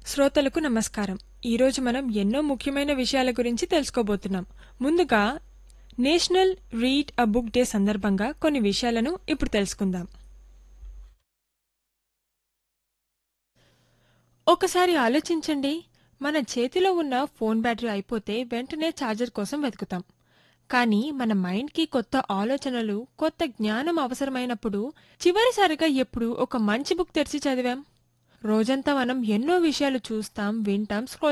శ్రోతలకు నమస్కారం. ఈరోజు మనం ఎన్నో ముఖ్యమైన విషయాల గురించి తెలుసుకోబోతున్నాం. ముందుగా national read a book day సందర్భంగా కొన్ని విషయాలను ఇప్పుడు తెలుసుకుందాం. ఒకసారి ఆలోచించండి, మన చేతిలో ఉన్న ఫోన్ బ్యాటరీ అయిపోతే వెంటనే ఛార్జర్ కోసం వెతుకుతాం. కానీ మన మైండ్కి కొత్త ఆలోచనలు, కొత్త జ్ఞానం అవసరమైనప్పుడు చివరిసారిగా ఎప్పుడు ఒక మంచి బుక్ తెరిచి చదివాం? రోజంతా మనం ఎన్నో విషయాలు చూస్తాం, వింటాం, స్క్రోల్